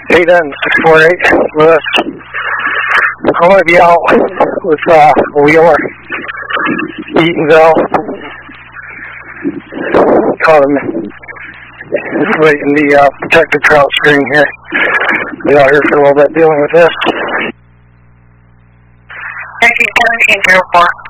8N648 Lewis. I'm going to be out with Wheeler, Eatonville. Caught him in the protected trout stream here. Be out here for a little bit dealing with this. 191704.